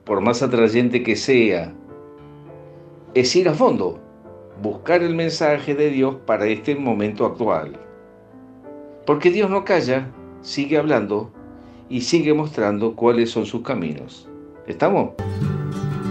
por más atrayente que sea, es ir a fondo, buscar el mensaje de Dios para este momento actual. Porque Dios no calla, sigue hablando y sigue mostrando cuáles son sus caminos. ¿Estamos?